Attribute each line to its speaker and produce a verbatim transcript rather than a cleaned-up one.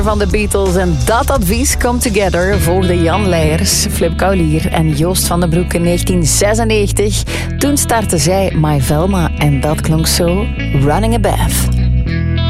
Speaker 1: van de Beatles en dat advies, Come Together, volgden Jan Leijers, Flip Kaulier en Joost van den Broek in negentien zesennegentig. Toen startte zij My Velma en dat klonk zo, Running a Bath.